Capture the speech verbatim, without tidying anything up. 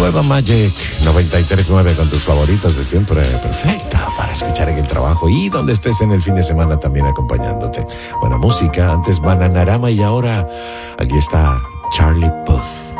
nueva Magic noventa y tres punto nueve con tus favoritos de siempre. Perfecta para escuchar en el trabajo y donde estés en el fin de semana también acompañándote. Buena música, antes Bananarama y ahora aquí está Charlie Puth.